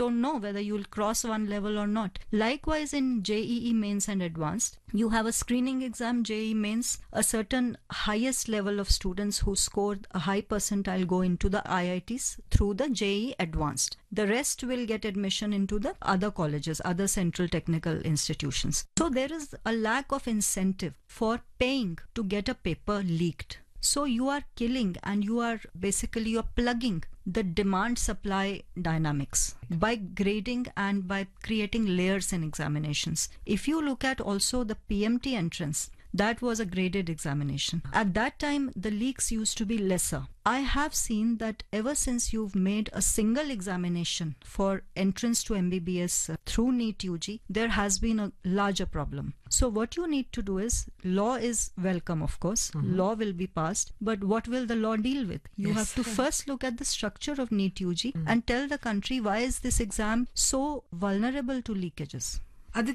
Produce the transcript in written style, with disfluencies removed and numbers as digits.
don't know whether you'll cross one level or not. Likewise, in JEE mains and advanced, you have a screening exam, JEE mains, a certain highest level of students who score a high percentile go into the IITs through the JEE advanced. The rest will get admission into the other colleges, other central technical institutions. So there is a lack of incentive for paying to get a paper leaked. So you are killing and you're plugging the demand supply dynamics by grading and by creating layers in examinations. If you look at also the PMT entrance, that was a graded examination. At that time, the leaks used to be lesser. I have seen that ever since you've made a single examination for entrance to MBBS through NEET UG, there has been a larger problem. So what you need to do is, law is welcome, of course. Law will be passed, but what will the law deal with? You have to first look at the structure of NEET UG and tell the country, why is this exam so vulnerable to leakages?